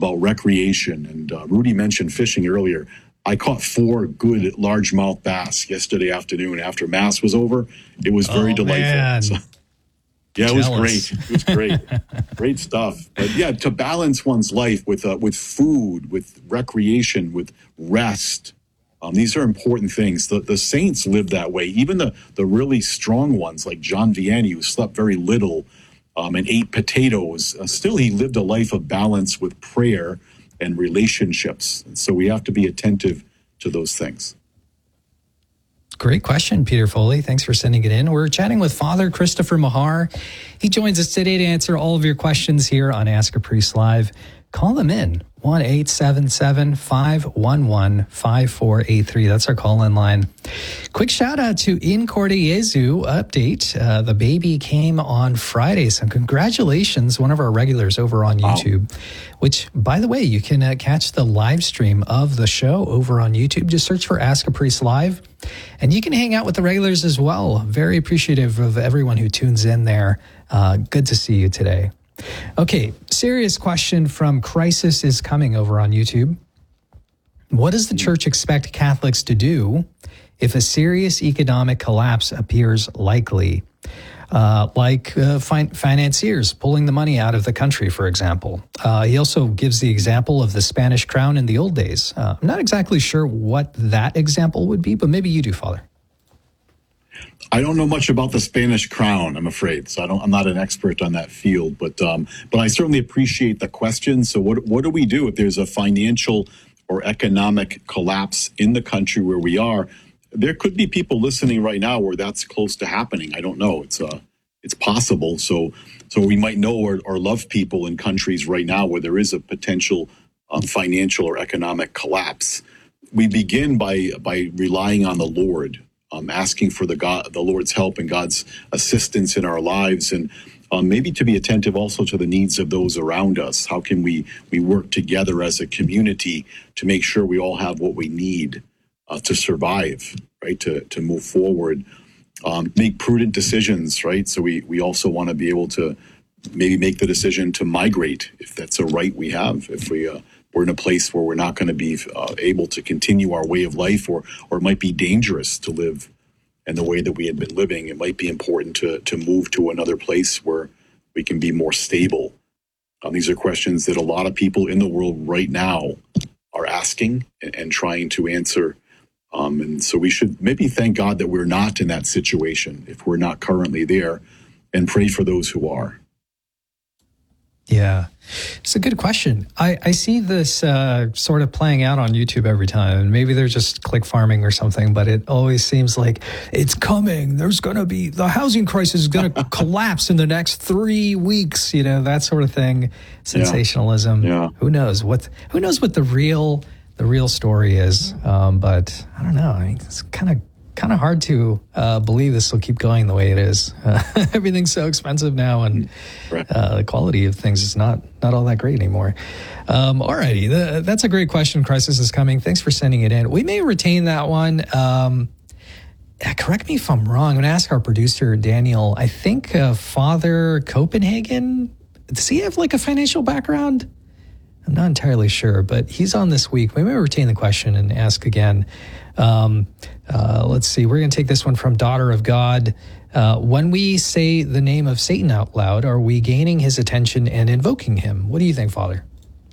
about recreation. And Rudy mentioned fishing earlier. I caught 4 good largemouth bass yesterday afternoon after Mass was over. It was very delightful. So, yeah, it was great. It was great. Great stuff. But yeah, to balance one's life with food, with recreation, with rest, these are important things. The saints lived that way. Even the really strong ones like John Vianney, who slept very little and ate potatoes, still he lived a life of balance with prayer and relationships. And so we have to be attentive to those things. Great question, Peter Foley. Thanks for sending it in. We're chatting with Father Christopher Mahar. He joins us today to answer all of your questions here on Ask a Priest Live. Call them in, 1-877-511-5483. That's our call-in line. Quick shout-out to In Corde Jesu update. The baby came on Friday, so congratulations, one of our regulars over on YouTube, which, by the way, you can catch the live stream of the show over on YouTube. Just search for Ask a Priest Live, and you can hang out with the regulars as well. Very appreciative of everyone who tunes in there. Good to see you today. Okay, serious question from Crisis is Coming over on YouTube. What does the church expect Catholics to do if a serious economic collapse appears likely? Financiers pulling the money out of the country, for example. He also gives the example of the Spanish crown in the old days. I'm not exactly sure what that example would be, but maybe you do, Father. I don't know much about the Spanish crown, I'm afraid. So I'm not an expert on that field, but I certainly appreciate the question. So what do we do if there's a financial or economic collapse in the country where we are? There could be people listening right now where that's close to happening. I don't know. It's possible. So we might know or love people in countries right now where there is a potential financial or economic collapse. We begin by relying on the Lord. Asking for the Lord's help and God's assistance in our lives, and maybe to be attentive also to the needs of those around us. How can we work together as a community to make sure we all have what we need to survive, right? To move forward, make prudent decisions, right? So we also want to be able to maybe make the decision to migrate if that's a right we have. If we're in a place where we're not going to be able to continue our way of life, or it might be dangerous to live in the way that we had been living. It might be important to move to another place where we can be more stable. These are questions that a lot of people in the world right now are asking and trying to answer. And so we should maybe thank God that we're not in that situation if we're not currently there, and pray for those who are. Yeah, it's a good question. I see this sort of playing out on YouTube every time, and maybe they're just click farming or something, but it always seems like it's coming. There's going to be, the housing crisis is going to collapse in the next 3 weeks, that sort of thing. Sensationalism. Yeah. Who knows what the real story is? But I don't know. I mean, it's kind of hard to believe this will keep going the way it is. Everything's so expensive now, and the quality of things is not all that great anymore. All righty. That's a great question. Crisis is Coming. Thanks for sending it in. We may retain that one. Correct me if I'm wrong. I'm going to ask our producer, Daniel. I think Father Copenhagen, does he have like a financial background? I'm not entirely sure, but he's on this week. We may retain the question and ask again. Let's see. We're going to take this one from Daughter of God. When we say the name of Satan out loud, are we gaining his attention and invoking him? What do you think, Father?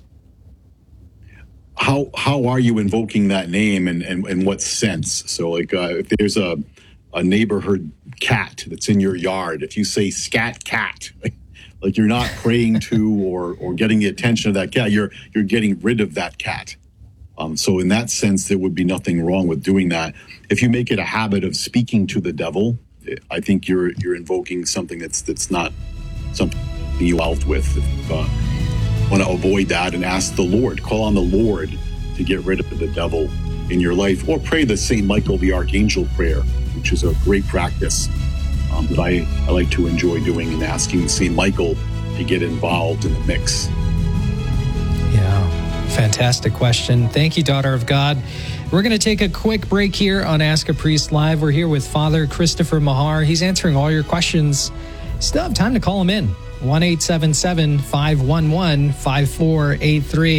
How are you invoking that name, and in what sense? So, like, if there's a neighborhood cat that's in your yard, if you say "scat cat," like you're not praying to or getting the attention of that cat, you're getting rid of that cat. So in that sense, there would be nothing wrong with doing that. If you make it a habit of speaking to the devil, I think you're invoking something that's not something you out with. If want to avoid that, and ask the Lord, call on the Lord to get rid of the devil in your life, or pray the St. Michael the Archangel prayer, which is a great practice that I like to enjoy doing, and asking St. Michael to get involved in the mix. Yeah. Fantastic question. Thank you, Daughter of God. We're going to take a quick break here on Ask a Priest Live. We're here with Father Christopher Mahar. He's answering all your questions. Still have time to call him in. 1-877-511-5483.